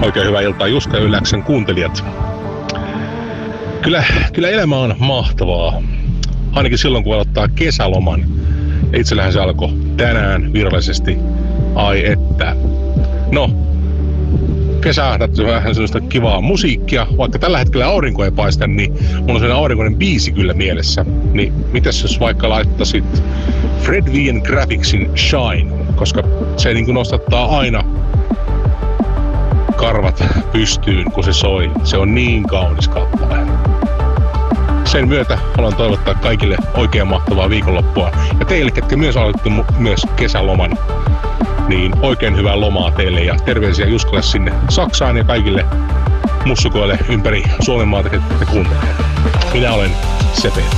Oikein hyvää iltaa Juska Yläksen kuuntelijat. Kyllä elämä on mahtavaa. Ainakin silloin kun aloittaa kesäloman. Ja itsellähän se alkoi tänään virallisesti. Ai että. No, kesähdätty vähän sellaista kivaa musiikkia. Vaikka tällä hetkellä aurinko ei paista, niin mulla on sellainen aurinkoinen biisi kyllä mielessä. Niin mitäs jos vaikka laittaisit Fred V. Graphicsin Shine, koska se niin kuin nostattaa aina karvat pystyyn, kun se soi. Se on niin kaunis kappale. Sen myötä haluan toivottaa kaikille oikein mahtavaa viikonloppua. Ja teille, ketkä myös aloitte myös kesäloman, niin oikein hyvää lomaa teille ja terveisiä Juskalle sinne Saksaan ja kaikille mussukoille ympäri Suomen maata, ketkä kuuntelevat. Minä olen Sepe.